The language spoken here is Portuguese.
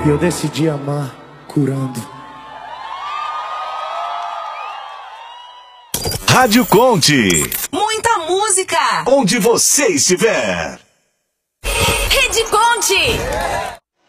E eu decidi amar curando. Rádio Conte. Muita música. Onde você estiver. Rede Conte.